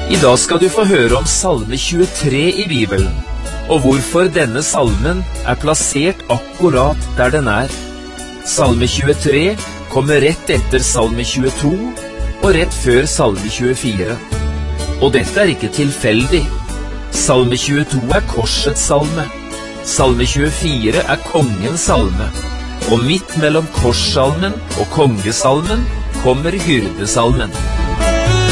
I dag skal du få høre om Salme 23 i Bibelen, og hvorfor denne salmen er plassert akkurat der den er. Salme 23 kommer rett etter Salme 22 og rett før Salme 24. Og dette er ikke tilfeldig. Salme 22 er korsets salme. Salme 24 er kongens salme. Og midt mellom korssalmen og kongesalmen kommer hyrdesalmen.